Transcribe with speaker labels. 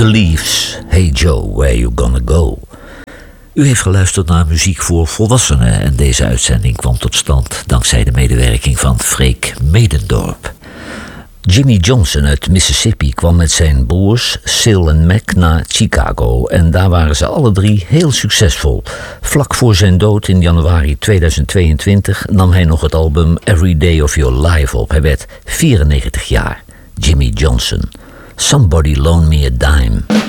Speaker 1: Leaves, Hey Joe, Where You Gonna Go? U heeft geluisterd naar muziek voor volwassenen en deze uitzending kwam tot stand dankzij de medewerking van Freek Medendorp. Jimmy Johnson uit Mississippi kwam met zijn broers Sil en Mac naar Chicago en daar waren ze alle drie heel succesvol. Vlak voor zijn dood in januari 2022 nam hij nog het album Every Day of Your Life op. Hij werd 94 jaar. Jimmy Johnson. Somebody Loan Me a Dime.